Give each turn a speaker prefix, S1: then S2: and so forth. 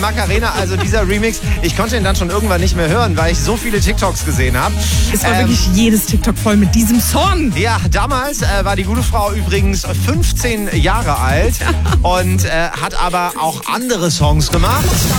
S1: Macarena, also dieser Remix, ich konnte ihn dann schon irgendwann nicht mehr hören, weil ich so viele TikToks gesehen habe.
S2: Es war wirklich jedes TikTok voll mit diesem Song.
S1: Ja, damals war die gute Frau übrigens 15 Jahre alt und hat aber auch andere Songs gemacht.